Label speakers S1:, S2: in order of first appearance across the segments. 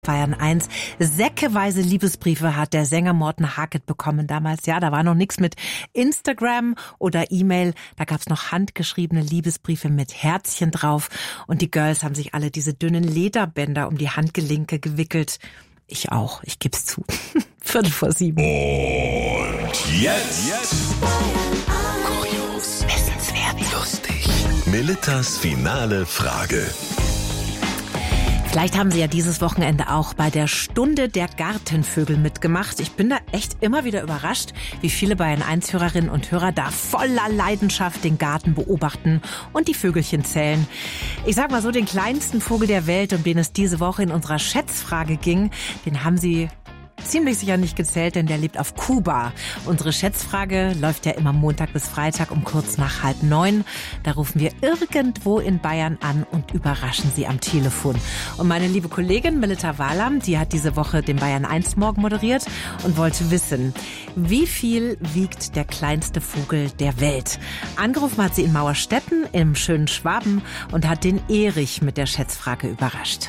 S1: Bayern 1. Säckeweise Liebesbriefe hat der Sänger Morten Harket bekommen damals. Ja, da war noch nichts mit Instagram oder E-Mail. Da gab's noch handgeschriebene Liebesbriefe mit Herzchen drauf. Und die Girls haben sich alle diese dünnen Lederbänder um die Handgelenke gewickelt. Ich auch, ich geb's zu. 7:15.
S2: Und jetzt kurios, wissenswert, lustig. Melittas finale Frage.
S1: Vielleicht haben Sie ja dieses Wochenende auch bei der Stunde der Gartenvögel mitgemacht. Ich bin da echt immer wieder überrascht, wie viele Bayern 1 Hörerinnen und Hörer da voller Leidenschaft den Garten beobachten und die Vögelchen zählen. Ich sag mal so, den kleinsten Vogel der Welt, um den es diese Woche in unserer Schätzfrage ging, den haben Sie ziemlich sicher nicht gezählt, denn der lebt auf Kuba. Unsere Schätzfrage läuft ja immer Montag bis Freitag um kurz nach 8:30. Da rufen wir irgendwo in Bayern an und überraschen Sie am Telefon. Und meine liebe Kollegin Melitta Wahlam, die hat diese Woche den Bayern 1 Morgen moderiert und wollte wissen, wie viel wiegt der kleinste Vogel der Welt? Angerufen hat sie in Mauerstetten im schönen Schwaben und hat den Erich mit der Schätzfrage überrascht.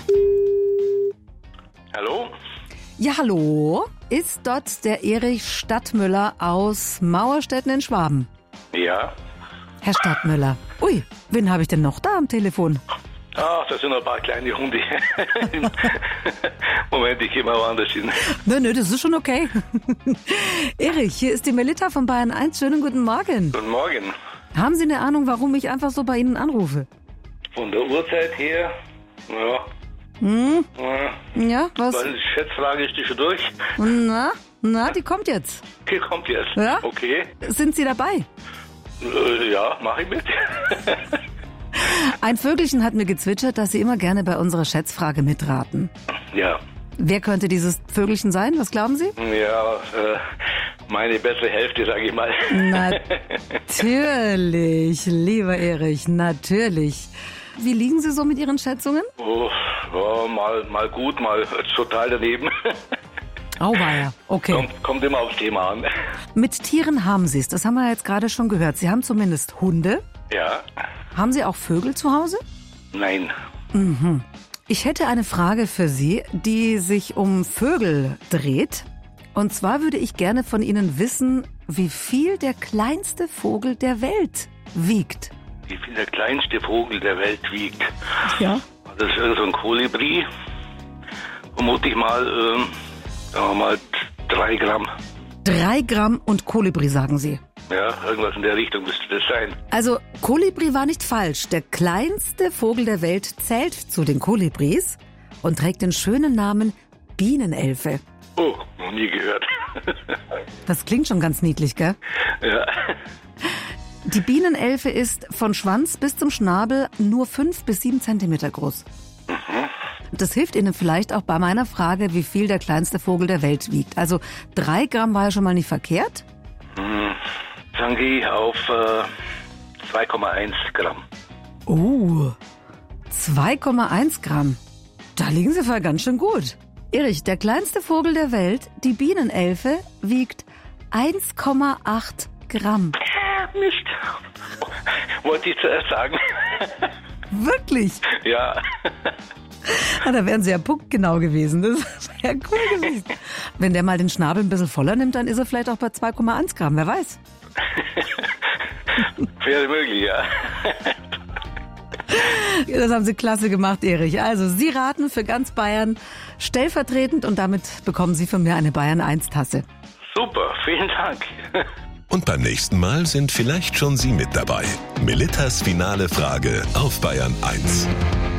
S3: Hallo?
S4: Ja, hallo. Ist dort der Erich Stadtmüller aus Mauerstetten in Schwaben?
S3: Ja.
S4: Herr Stadtmüller. Ui, wen habe ich denn noch da am Telefon?
S3: Ach, das sind noch ein paar kleine Hunde. Moment, ich gehe mal woanders hin.
S4: Nö, das ist schon okay. Erich, hier ist die Melitta von Bayern 1. Schönen guten Morgen.
S3: Guten Morgen.
S4: Haben Sie eine Ahnung, warum ich einfach so bei Ihnen anrufe?
S3: Von der Uhrzeit her, ja.
S4: Ja, was?
S3: Weil die Schätzfrage ist die schon durch.
S4: Na, die kommt jetzt.
S3: Die kommt jetzt.
S4: Ja?
S3: Okay.
S4: Sind Sie dabei?
S3: Ja, mach ich mit.
S4: Ein Vögelchen hat mir gezwitschert, dass Sie immer gerne bei unserer Schätzfrage mitraten.
S3: Ja.
S4: Wer könnte dieses Vögelchen sein? Was glauben Sie?
S3: Ja, meine bessere Hälfte, sage ich mal.
S4: Natürlich, lieber Erich, natürlich. Wie liegen Sie so mit Ihren Schätzungen?
S3: Oh, ja, mal gut, mal total daneben.
S4: Auweia, okay.
S3: Kommt immer aufs Thema an.
S4: Mit Tieren haben Sie es, das haben wir jetzt gerade schon gehört. Sie haben zumindest Hunde.
S3: Ja.
S4: Haben Sie auch Vögel zu Hause?
S3: Nein.
S4: Mhm. Ich hätte eine Frage für Sie, die sich um Vögel dreht. Und zwar würde ich gerne von Ihnen wissen, wie viel der kleinste Vogel der Welt wiegt.
S3: Wie viel der kleinste Vogel der Welt wiegt?
S4: Ja.
S3: Das ist so ein Kolibri. Vermute ich mal, sagen wir mal 3 Gramm.
S4: 3 Gramm und Kolibri, sagen Sie.
S3: Ja, irgendwas in der Richtung müsste das sein.
S4: Also, Kolibri war nicht falsch. Der kleinste Vogel der Welt zählt zu den Kolibris und trägt den schönen Namen Bienenelfe.
S3: Oh, noch nie gehört.
S4: Das klingt schon ganz niedlich, gell?
S3: Ja.
S4: Die Bienenelfe ist von Schwanz bis zum Schnabel nur 5 bis 7 Zentimeter groß. Das hilft Ihnen vielleicht auch bei meiner Frage, wie viel der kleinste Vogel der Welt wiegt. Also 3 Gramm war ja schon mal nicht verkehrt.
S3: Dann gehe ich auf 2,1 Gramm.
S4: Oh, 2,1 Gramm. Da liegen Sie voll ganz schön gut. Erich, der kleinste Vogel der Welt, die Bienenelfe, wiegt 1,8 Gramm.
S3: Mist. Wollte ich zuerst sagen.
S4: Wirklich?
S3: Ja.
S4: Da wären Sie ja punktgenau gewesen. Das wäre ja cool gewesen. Wenn der mal den Schnabel ein bisschen voller nimmt, dann ist er vielleicht auch bei 2,1 Gramm. Wer weiß.
S3: Wäre möglich, ja.
S4: Das haben Sie klasse gemacht, Erich. Also, Sie raten für ganz Bayern stellvertretend und damit bekommen Sie von mir eine Bayern 1 Tasse.
S3: Super, vielen Dank.
S2: Und beim nächsten Mal sind vielleicht schon Sie mit dabei. Melittas finale Frage auf Bayern 1.